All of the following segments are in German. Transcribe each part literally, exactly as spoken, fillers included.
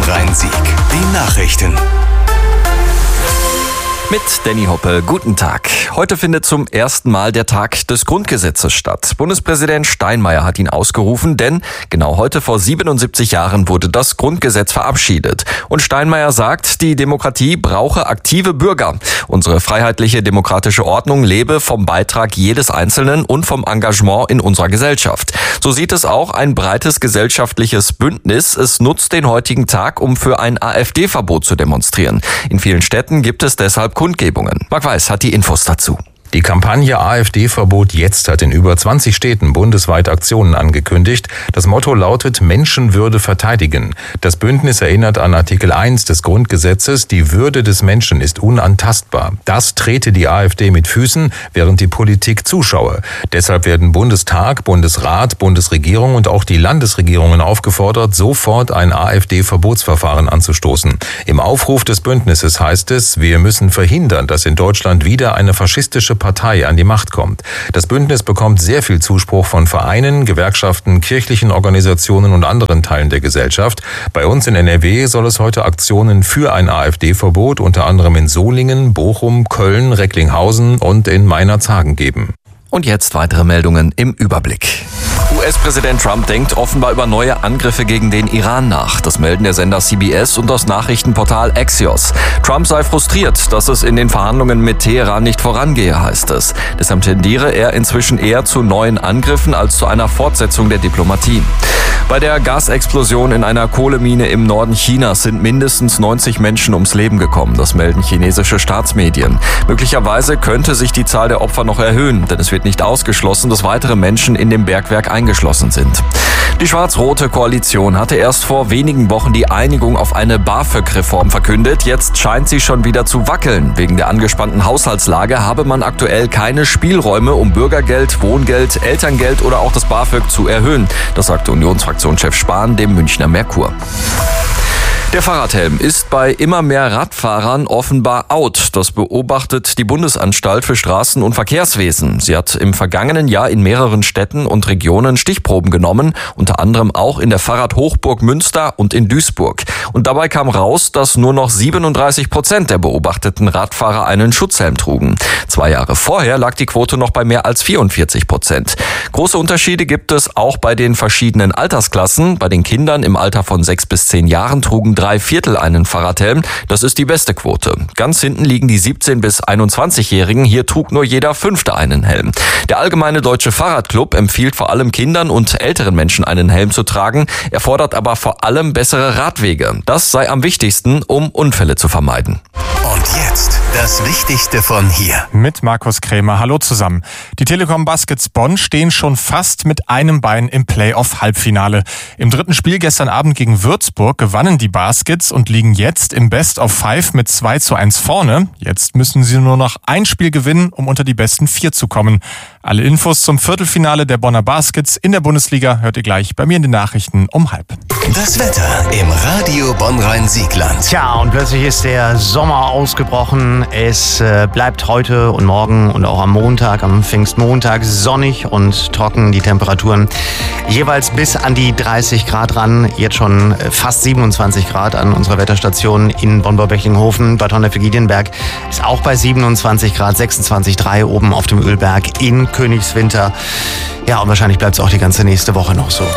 Bonn-Rhein-Sieg. Die Nachrichten. Mit Danny Hoppe, guten Tag. Heute findet zum ersten Mal der Tag des Grundgesetzes statt. Bundespräsident Steinmeier hat ihn ausgerufen, denn genau heute vor siebenundsiebzig Jahren wurde das Grundgesetz verabschiedet. Und Steinmeier sagt, die Demokratie brauche aktive Bürger. Unsere freiheitliche demokratische Ordnung lebe vom Beitrag jedes Einzelnen und vom Engagement in unserer Gesellschaft. So sieht es auch ein breites gesellschaftliches Bündnis. Es nutzt den heutigen Tag, um für ein AfD-Verbot zu demonstrieren. In vielen Städten gibt es deshalb Kundgebungen. Marc Weiß hat die Infos dazu. Die Kampagne AfD-Verbot jetzt hat in über zwanzig Städten bundesweit Aktionen angekündigt. Das Motto lautet Menschenwürde verteidigen. Das Bündnis erinnert an Artikel eins des Grundgesetzes, die Würde des Menschen ist unantastbar. Das trete die AfD mit Füßen, während die Politik zuschaue. Deshalb werden Bundestag, Bundesrat, Bundesregierung und auch die Landesregierungen aufgefordert, sofort ein AfD-Verbotsverfahren anzustoßen. Im Aufruf des Bündnisses heißt es, wir müssen verhindern, dass in Deutschland wieder eine faschistische Partei an die Macht kommt. Das Bündnis bekommt sehr viel Zuspruch von Vereinen, Gewerkschaften, kirchlichen Organisationen und anderen Teilen der Gesellschaft. Bei uns in N R W soll es heute Aktionen für ein AfD-Verbot unter anderem in Solingen, Bochum, Köln, Recklinghausen und in Meinerzhagen geben. Und jetzt weitere Meldungen im Überblick. U S-Präsident Trump denkt offenbar über neue Angriffe gegen den Iran nach. Das melden der Sender C B S und das Nachrichtenportal Axios. Trump sei frustriert, dass es in den Verhandlungen mit Teheran nicht vorangehe, heißt es. Deshalb tendiere er inzwischen eher zu neuen Angriffen als zu einer Fortsetzung der Diplomatie. Bei der Gasexplosion in einer Kohlemine im Norden Chinas sind mindestens neunzig Menschen ums Leben gekommen. Das melden chinesische Staatsmedien. Möglicherweise könnte sich die Zahl der Opfer noch erhöhen, denn es wird nicht ausgeschlossen, dass weitere Menschen in dem Bergwerk eingeschlossen sind. Die schwarz-rote Koalition hatte erst vor wenigen Wochen die Einigung auf eine BAföG-Reform verkündet. Jetzt scheint sie schon wieder zu wackeln. Wegen der angespannten Haushaltslage habe man aktuell keine Spielräume, um Bürgergeld, Wohngeld, Elterngeld oder auch das BAföG zu erhöhen. Das sagte Unionsfraktionschef Spahn dem Münchner Merkur. Der Fahrradhelm ist bei immer mehr Radfahrern offenbar out. Das beobachtet die Bundesanstalt für Straßen- und Verkehrswesen. Sie hat im vergangenen Jahr in mehreren Städten und Regionen Stichproben genommen, unter anderem auch in der Fahrradhochburg Münster und in Duisburg. Und dabei kam raus, dass nur noch siebenunddreißig Prozent der beobachteten Radfahrer einen Schutzhelm trugen. Zwei Jahre vorher lag die Quote noch bei mehr als vierundvierzig Prozent. Große Unterschiede gibt es auch bei den verschiedenen Altersklassen. Bei den Kindern im Alter von sechs bis zehn Jahren trugen drei Viertel einen Fahrradhelm. Das ist die beste Quote. Ganz hinten liegen die siebzehn- bis einundzwanzigjährigen. Hier trug nur jeder Fünfte einen Helm. Der Allgemeine Deutsche Fahrradclub empfiehlt vor allem Kindern und älteren Menschen einen Helm zu tragen. Er fordert aber vor allem bessere Radwege. Das sei am wichtigsten, um Unfälle zu vermeiden. Und jetzt das Wichtigste von hier. Mit Markus Krämer. Hallo zusammen. Die Telekom Baskets Bonn stehen schon fast mit einem Bein im Playoff-Halbfinale. Im dritten Spiel gestern Abend gegen Würzburg gewannen die Baskets und liegen jetzt im Best of Five mit zwei zu eins vorne. Jetzt müssen sie nur noch ein Spiel gewinnen, um unter die besten vier zu kommen. Alle Infos zum Viertelfinale der Bonner Baskets in der Bundesliga hört ihr gleich bei mir in den Nachrichten um halb. Das Wetter im Radio Bonn-Rhein-Siegland. Tja, und plötzlich ist der Sommer ausgebrochen. Es äh, bleibt heute und morgen und auch am Montag, am Pfingstmontag sonnig und trocken. Die Temperaturen jeweils bis an die dreißig Grad ran. Jetzt schon fast siebenundzwanzig Grad an unserer Wetterstation in Bonn-Bechtlinghofen. Bad Honnef-Giedienberg ist auch bei siebenundzwanzig Grad, sechsundzwanzig Komma drei oben auf dem Ölberg in Königswinter. Ja, und wahrscheinlich bleibt es auch die ganze nächste Woche noch so.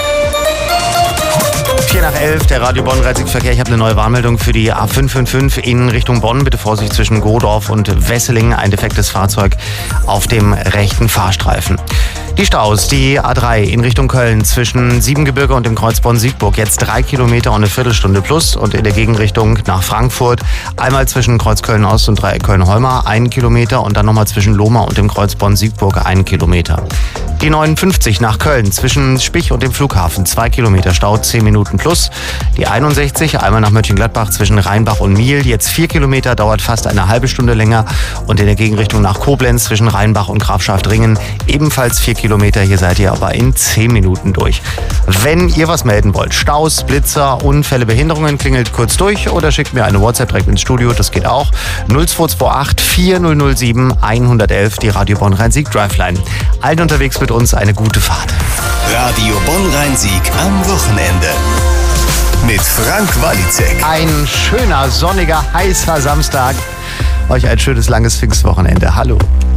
vier nach elf, der Radio Bonn-Rhein-Sieg-Verkehr. Ich habe eine neue Warnmeldung für die A fünf fünf fünf in Richtung Bonn. Bitte Vorsicht zwischen Godorf und Wesseling. Ein defektes Fahrzeug auf dem rechten Fahrstreifen. Die Staus, die A drei in Richtung Köln zwischen Siebengebirge und dem Kreuz Bonn-Siegburg. Jetzt drei Kilometer und eine Viertelstunde plus. Und in der Gegenrichtung nach Frankfurt einmal zwischen Kreuz Köln-Ost und Dreieck Köln-Holmer einen Kilometer und dann nochmal zwischen Lohmar und dem Kreuz Bonn-Siegburg einen Kilometer. Die neunundfünfzig nach Köln zwischen Spich und dem Flughafen zwei Kilometer Stau, zehn Minuten plus. Die einundsechzig einmal nach Mönchengladbach zwischen Rheinbach und Miel. Jetzt vier Kilometer, dauert fast eine halbe Stunde länger. Und in der Gegenrichtung nach Koblenz zwischen Rheinbach und Grafschaftringen ebenfalls vier Kilometer. Hier seid ihr aber in zehn Minuten durch. Wenn ihr was melden wollt, Staus, Blitzer, Unfälle, Behinderungen, klingelt kurz durch oder schickt mir eine WhatsApp direkt ins Studio. Das geht auch. null zwei zwei acht vier null null sieben eins eins eins, die Radio Bonn-Rhein-Sieg Driveline. Allen unterwegs mit uns eine gute Fahrt. Radio Bonn-Rhein-Sieg am Wochenende. mit Frank Walizek. Ein schöner, sonniger, heißer Samstag. Euch ein schönes, langes Pfingstwochenende. Hallo.